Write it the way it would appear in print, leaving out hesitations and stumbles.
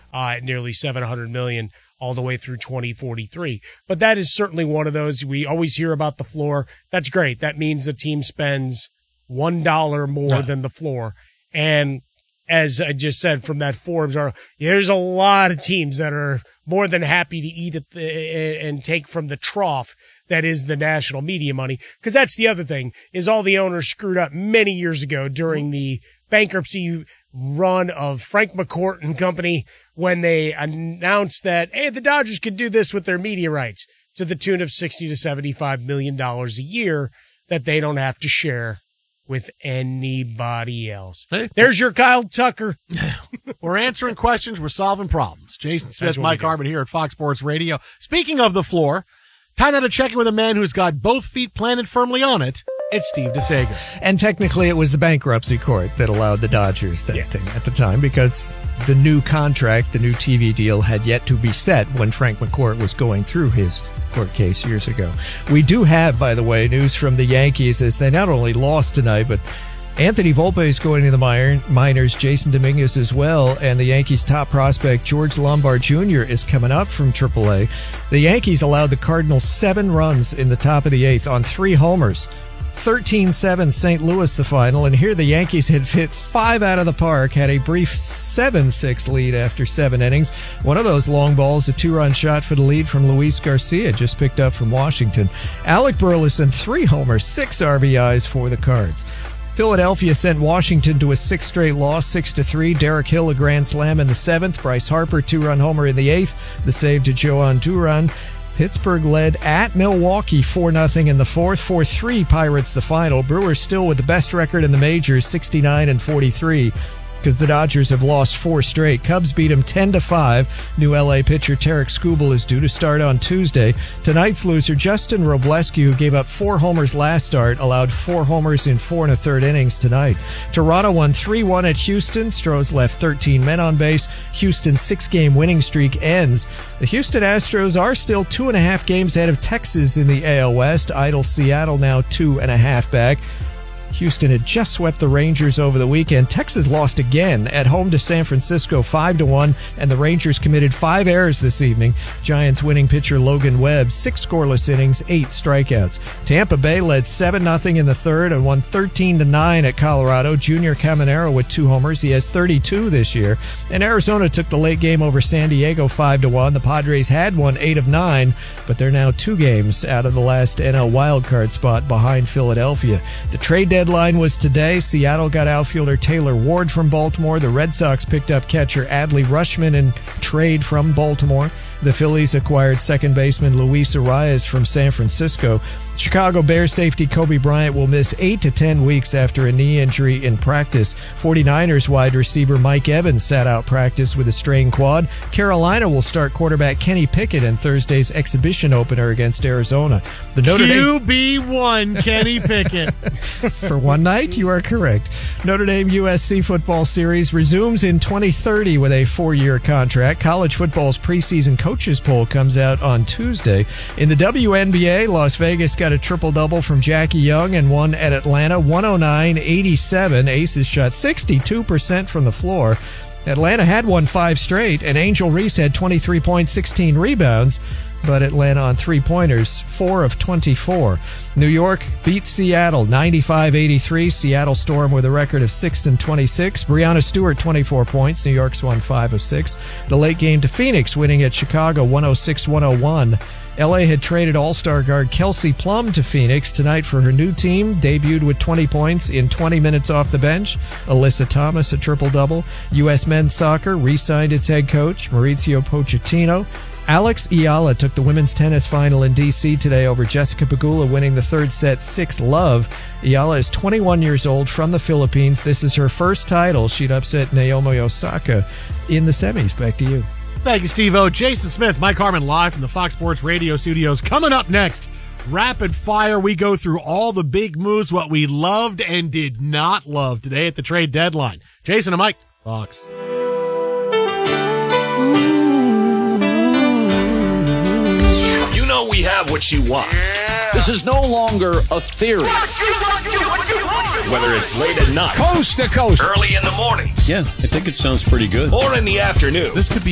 at nearly $700 million all the way through 2043. But that is certainly one of those. We always hear about the floor. That's great. That means the team spends $1 more than the floor. And as I just said from that Forbes article, there's a lot of teams that are more than happy to eat at and take from the trough that is the national media money. Because that's the other thing, is all the owners screwed up many years ago during the bankruptcy run of Frank McCourt and company when they announced that, hey, the Dodgers could do this with their media rights to the tune of $60 to $75 million a year that they don't have to share with anybody else. Hey. There's your Kyle Tucker. We're answering questions. We're solving problems. Jason Smith, Mike Harmon here at Fox Sports Radio. Speaking of the floor, time now to check in with a man who's got both feet planted firmly on it. It's Steve DeSager. And technically it was the bankruptcy court that allowed the Dodgers that thing at the time, because the new contract, the new TV deal had yet to be set when Frank McCourt was going through his court case years ago. We do have, by the way, news from the Yankees as they not only lost tonight, but Anthony Volpe is going to the minors, Jason Dominguez as well, and the Yankees' top prospect, George Lombard Jr., is coming up from AAA. The Yankees allowed the Cardinals 7 runs in the top of the 8th on 3 homers. 13-7 St. Louis the final, and here the Yankees had hit 5 out of the park, had a brief 7-6 lead after 7 innings. One of those long balls, a 2-run shot for the lead from Luis Garcia, just picked up from Washington. Alec Burleson, 3 homers, 6 RBIs for the Cards. Philadelphia sent Washington to a 6th straight loss, 6-3. Derek Hill, a grand slam in the 7th. Bryce Harper, 2-run homer in the 8th. The save to Joan Duran. Pittsburgh led at Milwaukee 4-0 in the 4th. 4-3 Pirates the final. Brewers still with the best record in the majors, 69-43. Because the Dodgers have lost 4 straight. Cubs beat them 10-5. New LA pitcher Tarek Skubal is due to start on Tuesday. Tonight's loser, Justin Robleski, who gave up 4 homers last start, allowed 4 homers in 4 1/3 innings tonight. Toronto won 3-1 at Houston. Stros left 13 men on base. Houston's 6-game winning streak ends. The Houston Astros are still 2.5 games ahead of Texas in the AL West. Idle Seattle now 2.5 back. Houston had just swept the Rangers over the weekend. Texas lost again at home to San Francisco 5-1, and the Rangers committed 5 errors this evening. Giants winning pitcher Logan Webb, 6 scoreless innings, 8 strikeouts. Tampa Bay led 7-0 in the 3rd and won 13-9 at Colorado. Junior Caminero with 2 homers. He has 32 this year. And Arizona took the late game over San Diego 5-1. The Padres had won 8 of 9, but they're now 2 games out of the last NL wildcard spot behind Philadelphia. The trade deadline was today. Seattle got outfielder Taylor Ward from Baltimore. The Red Sox picked up catcher Adley Rutschman in trade from Baltimore. The Phillies acquired second baseman Luis Arias from San Francisco. Chicago Bears safety Kobe Bryant will miss 8 to 10 weeks after a knee injury in practice. 49ers wide receiver Mike Evans sat out practice with a strained quad. Carolina will start quarterback Kenny Pickett in Thursday's exhibition opener against Arizona. The Notre Dame QB1 Kenny Pickett. For one night, you are correct. Notre Dame USC football series resumes in 2030 with a 4-year contract. College football's preseason coaches poll comes out on Tuesday. In the WNBA, Las Vegas got a triple-double from Jackie Young and won at Atlanta 109-87. Aces shot 62% from the floor. Atlanta had won 5 straight, and Angel Reese had 23 points, 16 rebounds, but Atlanta on 3-pointers, 4 of 24. New York beat Seattle 95-83. Seattle Storm with a record of 6-26. Breanna Stewart 24 points. New York's won 5 of 6. The late game to Phoenix, winning at Chicago 106-101. LA had traded all-star guard Kelsey Plum to Phoenix tonight for her new team. Debuted with 20 points in 20 minutes off the bench. Alyssa Thomas, a triple-double. U.S. men's soccer re-signed its head coach, Mauricio Pochettino. Alex Ayala took the women's tennis final in D.C. today over Jessica Pegula, winning the 3rd set 6-love. Ayala is 21 years old, from the Philippines. This is her first title. She'd upset Naomi Osaka in the semis. Back to you. Thank you, Steve-O. Jason Smith, Mike Harmon, live from the Fox Sports Radio studios. Coming up next, rapid fire. We go through all the big moves, what we loved and did not love today at the trade deadline. Jason and Mike, Fox. You know we have what you want. This is no longer a theory. Whether it's late at night, Coast to coast, early in the mornings, yeah, I think it sounds pretty good. or in the afternoon. This could be